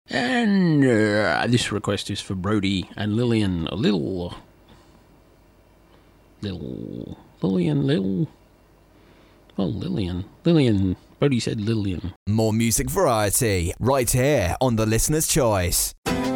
And this request is for Brody and Lillian. Lillian. Brody said Lillian. More music variety right here on The Listener's Choice.